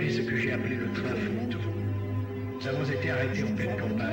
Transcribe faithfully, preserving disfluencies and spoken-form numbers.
pris ce que j'ai appelé le train photo. Nous avons été arrêtés en pleine campagne.